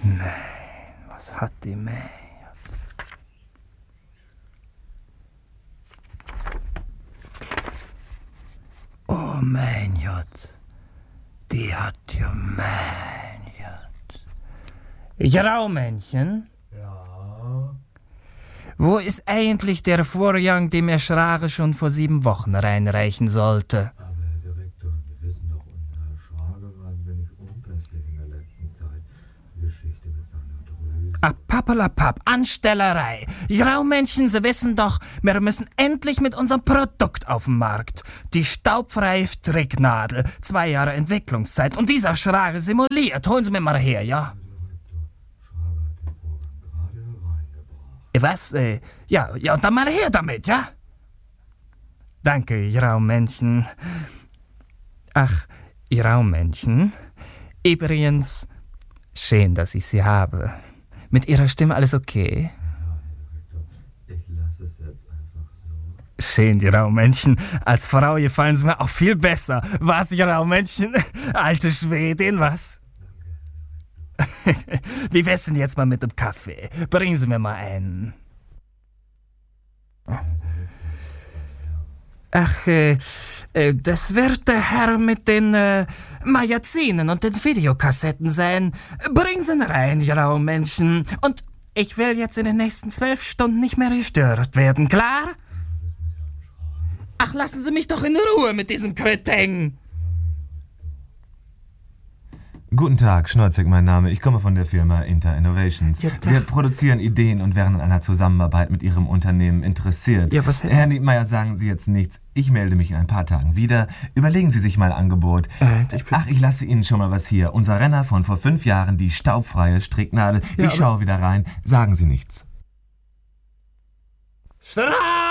Nein, was hat die May? Oh, mein Gott. Die hat ja mein Gott. Graumännchen? Ja? Wo ist eigentlich der Vorgang, den mir Schrage schon vor 7 Wochen reinreichen sollte? Aber Herr Direktor, wir wissen doch, unser Schrage war ein wenig unpässlich in der letzten Zeit. Die Geschichte mit seiner Drüse. Ah, pappelapapp, Anstellerei. Graumännchen, Sie wissen doch, wir müssen endlich mit unserem Produkt auf den Markt. Die staubfreie Stricknadel. 2 Jahre Entwicklungszeit. Und dieser Schrage simuliert. Holen Sie mir mal her, ja? Was? Ja, und dann mal her damit, ja? Danke, Graumännchen. Ach, Graumännchen. Übrigens, schön, dass ich Sie habe. Mit Ihrer Stimme alles okay? Ja, Herr Direktor, ich lasse es jetzt einfach so. Schön, Graumännchen. Als Frau gefallen Sie mir auch viel besser. Was, Graumännchen? Alte Schwedin, was? Wie wär's denn jetzt mal mit dem Kaffee? Bringen Sie mir mal einen. Ach, das wird der Herr mit den Magazinen und den Videokassetten sein. Bringen Sie ihn rein, Graumännchen. Und ich will jetzt in den nächsten 12 Stunden nicht mehr gestört werden, klar? Ach, lassen Sie mich doch in Ruhe mit diesem Kretin. Guten Tag, Schnolzek mein Name. Ich komme von der Firma Inter Innovations. Ja, wir produzieren Ideen und wären an einer Zusammenarbeit mit Ihrem Unternehmen interessiert. Ja, was? Herr Niedmeyer, sagen Sie jetzt nichts. Ich melde mich in ein paar Tagen wieder. Überlegen Sie sich mein Angebot. Ich lasse Ihnen schon mal was hier. Unser Renner von vor 5 Jahren, die staubfreie Stricknadel. Ja, ich schaue wieder rein. Sagen Sie nichts. Strafe!